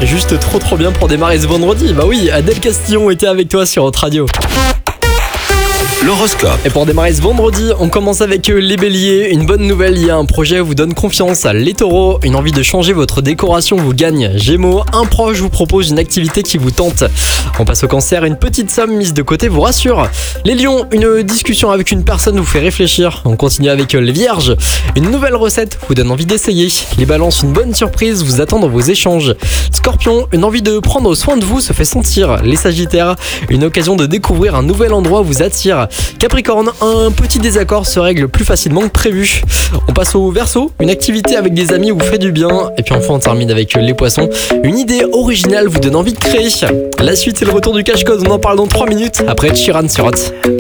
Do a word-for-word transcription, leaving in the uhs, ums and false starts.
Juste trop trop bien pour démarrer ce vendredi. Bah oui, Adèle Castillon était avec toi sur Hot Radio. L'horoscope. Et pour démarrer ce vendredi, on commence avec les béliers. Une bonne nouvelle, il y a un projet vous donne confiance. Les taureaux, une envie de changer votre décoration vous gagne. Gémeaux, un proche vous propose une activité qui vous tente. On passe au cancer, une petite somme mise de côté vous rassure. Les lions, une discussion avec une personne vous fait réfléchir. On continue avec les vierges. Une nouvelle recette vous donne envie d'essayer. Les balances, une bonne surprise vous attend dans vos échanges. Scorpion, une envie de prendre soin de vous se fait sentir. Les sagittaires, une occasion de découvrir un nouvel endroit vous attire. Capricorne, un petit désaccord se règle plus facilement que prévu. On passe au Verseau, une activité avec des amis vous fait du bien. Et puis enfin on termine avec les poissons, une idée originale vous donne envie de créer. La suite et le retour du Cash Code, on en parle dans trois minutes après Sheeran sur Hot.